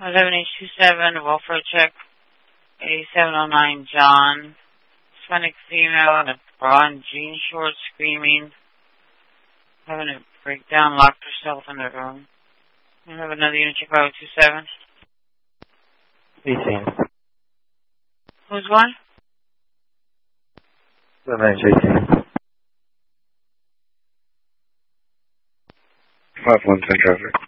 11827, welfare check, 8709 John. Hispanic female in a bra and jean shorts screaming. Having a breakdown, locked herself in the room. I have another unit check 5027. 18. Who's one? The name's 18. 513 traffic.